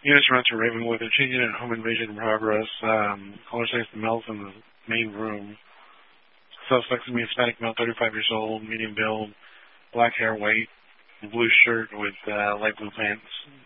Units are out to Ravenwood. They're changing at home invasion in progress. Caller says the male's in the main room. Suspects is a Hispanic male, 35 years old, medium build, black hair, white, blue shirt with light blue pants.